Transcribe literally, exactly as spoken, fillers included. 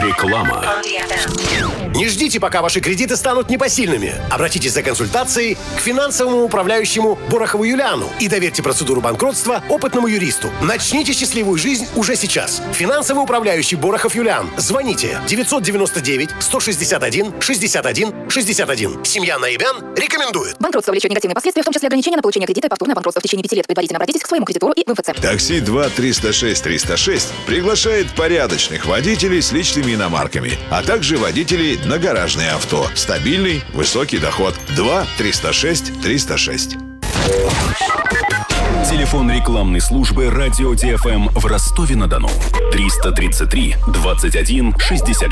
Реклама. Не ждите, пока ваши кредиты станут непосильными. Обратитесь за консультацией к финансовому управляющему Борохову Юлиану и доверьте процедуру банкротства опытному юристу. Начните счастливую жизнь уже сейчас. Финансовый управляющий Борохов Юлиан. Звоните девятьсот девяносто девять сто шестьдесят один шестьдесят один шестьдесят один. Семья Наибян рекомендует. Банкротство влечет негативные последствия, в том числе ограничения на получение кредита и повторное банкротство в течение пяти лет. Предварительно обратитесь к своему кредитору и в МФЦ. Такси два триста шесть триста шесть приглашает порядочных водителей с личными иномарками, а также водителей на гаражные авто. Стабильный, высокий доход. два триста шесть триста шесть. Телефон рекламной службы «Радио ТФМ» в Ростове-на-Дону. триста тридцать три двадцать один шестьдесят